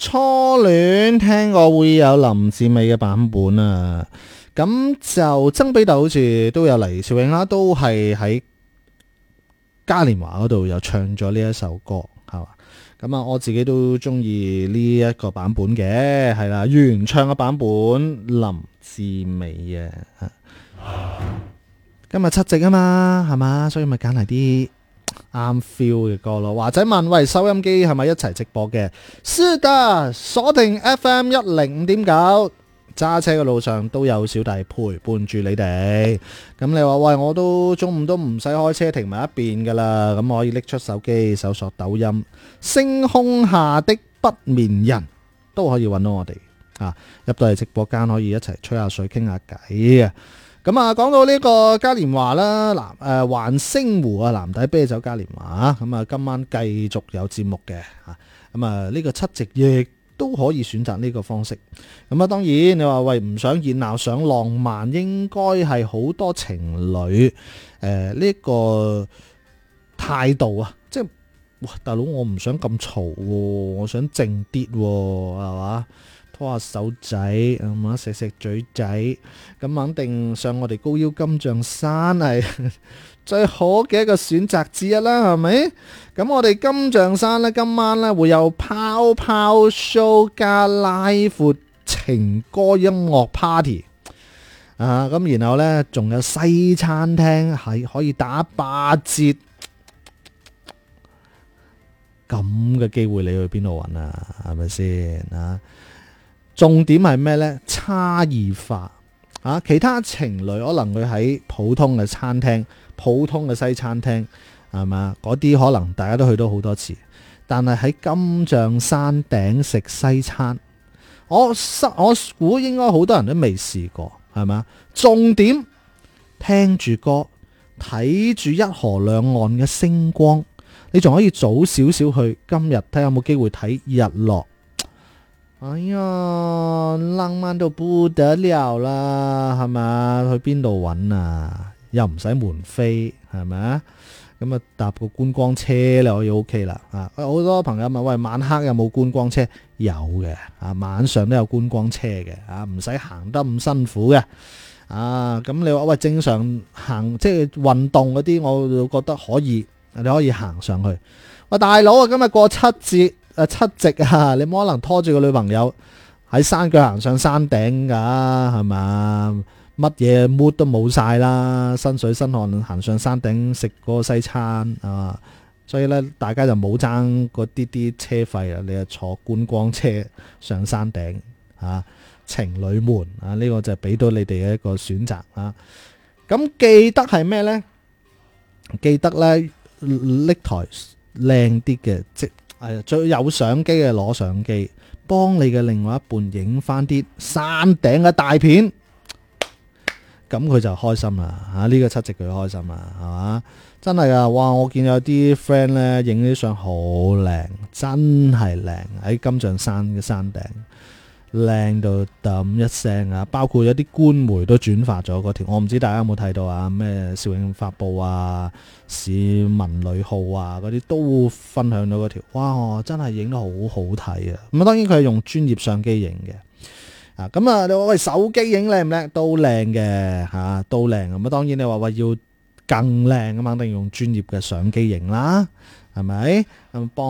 初戀聽過會有林志美嘅版本啊，咁就曾比特好似都有黎兆英啦，都係喺嘉年華嗰度有唱咗呢一首歌，係嘛？咁啊，我自己都中意呢一個版本嘅，係啦，原唱嘅版本林志美嘅。今日七夕啊嘛，係嘛，所以咪揀嚟啲啱 feel 嘅歌咯。華仔問：喂，收音機係咪一齊直播嘅？是的，鎖定 FM 105.9。揸車嘅路上都有小弟陪伴住你哋。咁你話喂，我都中午都唔使開車停埋一邊噶啦，咁我可以拎出手機搜索抖音星空下的不眠人，都可以揾到我哋啊。入到嚟直播間可以一齊吹下水傾下偈嘅。咁啊，講到呢個嘉年華啦，環星湖啊，藍底啤酒嘉年華，咁啊今晚繼續有節目嘅啊。咁啊呢個七夕亦都可以選擇呢個方式。咁啊，當然你話喂，唔想熱鬧想浪漫，應該係好多情侶呢個態度啊，即係哇大佬，我唔想咁嘈，我想靜啲，係嘛，拖下手仔，咁啊食食嘴仔，咁肯定上我哋高腰金像山係最好嘅一個選擇之一啦，係咪？咁我哋金像山呢，今晚呢會有泡泡 show 加拉闊情歌音樂 party 啊，咁然後呢仲有西餐廳係可以打8折，咁嘅機會你去邊度揾啊？係咪先啊？重點係咩呢？差異化啊！其他情侶可能佢喺普通嘅餐廳、普通嘅西餐廳，係嘛？嗰啲可能大家都去到好多次，但係喺金像山頂食西餐，我估應該好多人都未試過，係嘛？重點聽住歌，睇住一河兩岸嘅星光，你仲可以早少少去，今日睇下有冇機會睇日落。哎呀，浪漫到不得了啦，係咪？去邊度揾啊？又唔使門飛，係咪啊？咁啊，搭個觀光車你可以 OK 啦。啊，好多朋友問喂，晚黑有冇觀光車？有嘅，啊，晚上都有觀光車嘅，啊，唔使行得咁辛苦嘅。啊，咁你話喂，正常行即係運動嗰啲，我就覺得可以，你可以行上去。喂，大佬啊，今日過七夕啊，你冇可能拖住個女朋友喺山腳行上山頂噶，係嘛？乜嘢 mood 都冇晒啦，身水身汗行上山頂食嗰個西餐啊，所以咧大家就冇爭嗰啲車費啦，你就坐觀光車上山頂啊，情侶們啊，呢個就係俾到你哋嘅一個選擇啊。咁記得係咩呢？記得咧拎台靚啲嘅，即係最有相機嘅攞相機，幫你嘅另外一半影翻啲山頂嘅大片，咁佢就開心啦嚇！呢個七夕佢開心啦，係嘛？真係啊！哇！我見有啲 friend 咧影啲相好靚，真係靚，喺金像山嘅山頂，靚到揼一聲啊！包括有啲官媒都轉發咗嗰條，我唔知大家有冇睇到啊？咩攝影發布啊、市民旅號啊嗰啲都分享到嗰條，哇！真係影得好好睇啊！咁啊，當然佢係用專業相機影嘅。啊，咁啊，你話喂，手機影靚唔靚？都靚嘅嚇，都靚。咁啊，當然你話喂要更靚咁，肯定用專業嘅相機影啦，係咪？咁幫